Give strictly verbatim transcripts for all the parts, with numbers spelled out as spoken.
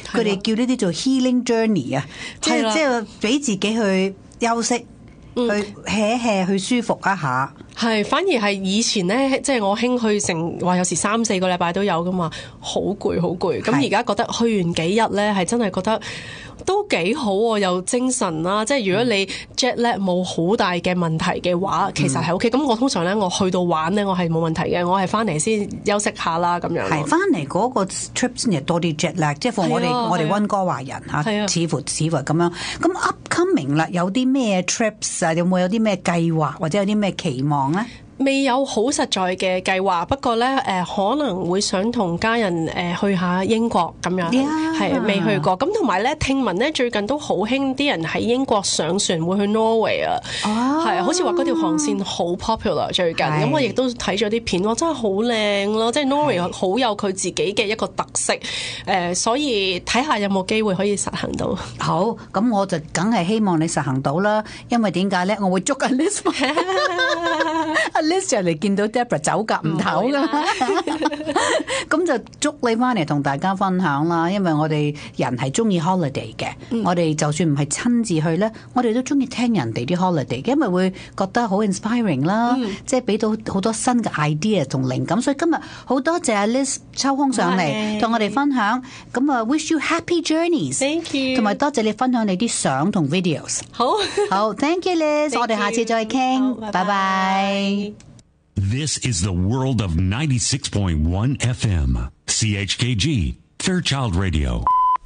佢哋叫呢啲做 healing journey 啊，即係即係俾自己去休息。去 hea hea 去舒服一下， 係反而係以前咧，即係我興去成話有時三四個禮拜都有噶嘛，好攰好攰。咁而家覺得去完幾日咧，係真係覺得都幾好喎，又精神啦。即係如果你 jet lag 冇好大嘅問題嘅話，其實係 OK。咁我通常咧，我去到玩咧，我係冇問題嘅。我係翻嚟先休息下啦，咁樣。係翻嚟嗰個 trip 先係多啲 jet lag，即係放我哋我哋溫哥華人嚇，似乎似乎咁樣。咁 upcoming 啦，有啲咩 trips 啊？有冇有啲咩計劃或者有啲咩期望咧？ 未有好實在嘅計劃，不過咧誒、呃、可能會想同家人誒、呃、去下英國咁樣，係、yeah. 未去過。咁同埋咧，聽聞咧最近都好興啲人喺英國上船會去 Norway 啊，係、oh. 好似話嗰條航線好 popular 最近。咁我亦都睇咗啲片，哇真係好靚咯！即係 Norway 好有佢自己嘅一個特色，誒、呃、所以睇下有冇機會可以實行到。 好，咁我就梗係希望你實行到啦，因為點解咧？我會捉緊 list。List 嚟見到 Deborah 走夾唔唞噶嘛，咁就捉你翻嚟同大家分享啦。因為我哋人係中意 holiday 嘅、嗯，我哋就算唔係親自去咧，我哋都中意聽人哋啲 holiday，因為會覺得好 inspiring 啦，嗯、即係俾到好多新嘅 idea 同靈感。所以今日好多謝阿 Liz 抽空上嚟同我哋分享。咁啊 ，wish you happy journeys，thank you， 同埋多謝你分享你啲相同 videos。好，好 ，thank you Liz， 我哋下次再傾，拜拜。 This is the world of ninety-six point one F M, C H K G, Fairchild Radio.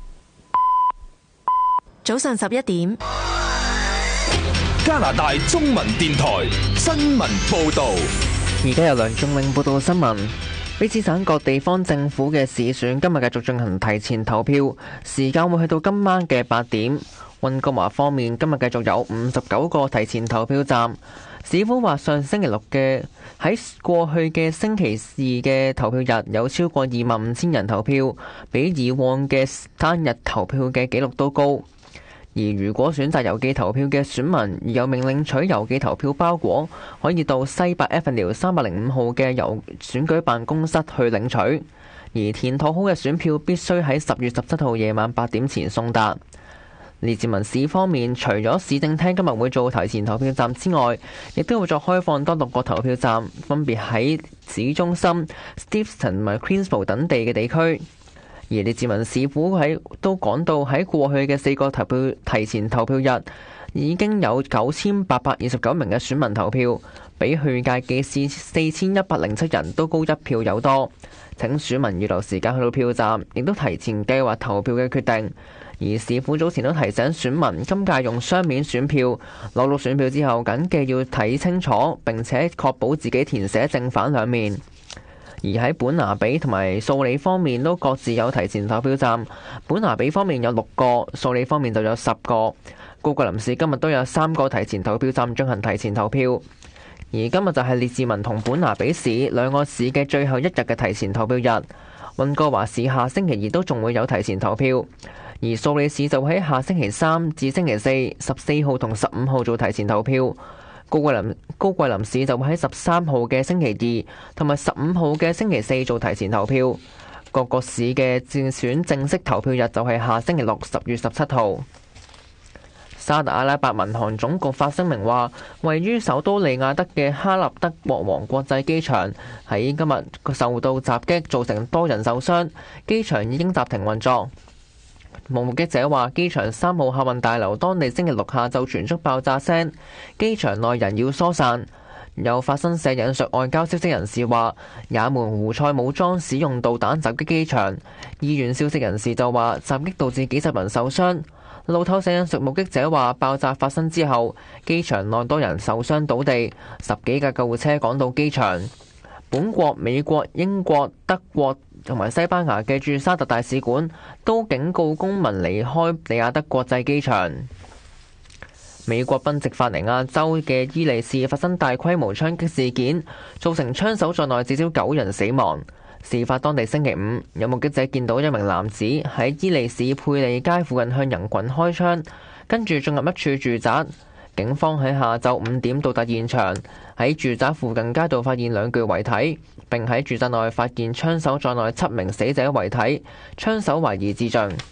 早上十一點， 加拿大中文電台新聞報道。 而家有梁仲永報道新聞。卑詩省各地方政府嘅市選今日繼續進行提前投票，時間會去到今晚嘅八點。溫哥華方面今日繼續有五十九個提前投票站。市府話上星期六嘅喺過去嘅星期二嘅投票日有超過二萬五千人投票，比以往嘅單日投票嘅紀錄都高。而如果選擇郵寄投票嘅選民而有命領取郵寄投票包裹，可以到西伯 Avenue 三百零五號嘅郵選舉辦公室去領取。而填妥好嘅選票必須喺十月十七號夜晚八點前送達。列治文市方面，除咗市政廳今日會做提前投票站之外，亦都會再開放多六個投票站，分別喺市中心、Steveston 同埋 Queensborough 等地嘅地區。而列治文市府喺都講到喺過去嘅四個投票提前投票日，已經有九千八百二十九名嘅選民投票，比去屆嘅市四千一百零七人都高一票有多。請選民預留時間去到票站，亦都提前計劃投票嘅決定。而市府早前都提醒選民，今屆用雙面選票，攞到選票之後，緊記要睇清楚，並且確保自己填寫正反兩面。而喺本拿比同埋素里方面都各自有提前投票站，本拿比方面有六個，素里方面就有十個。高貴林市今日都有三個提前投票站進行提前投票。而今日就係列治文同本拿比市兩個市嘅最後一日嘅提前投票日。溫哥華市下星期二都仲會有提前投票。而素里市就喺下星期三至星期四、十四號同十五號做提前投票。高貴林高貴林市就會喺十三號嘅星期二同埋十五號嘅星期四做提前投票。各個市嘅競選正式投票日就係下星期六十月十七號。沙特阿拉伯民航總局發聲明話，位於首都利雅得嘅哈立德國王國際機場喺今日受到襲擊，造成多人受傷，機場已經暫停運作。目擊者話，機場三號客運大樓當地星期六下晝傳出爆炸聲，機場內人要疏散。有法新社引述外交消息人士話，也門胡塞武裝使用導彈襲擊機場。醫院消息人士就話，襲擊導致幾十人受傷。路透社引述目擊者話，爆炸發生之後，機場內多人受傷倒地，十幾架救護車趕到機場。本國、美國、英國、德國同埋西班牙嘅駐沙特大使館都警告公民離開利雅得國際機場。美國賓夕法尼亞州嘅伊利市發生大規模槍擊事件，造成槍手在內至少九人死亡。事發當地星期五，有目擊者見到一名男子喺伊利市佩利街附近向人群開槍，跟住進入一處住宅。警方喺下晝五點到達現場，喺住宅附近街道發現兩具遺體，並喺住宅內發現槍手在內七名死者遺體，槍手懷疑自盡。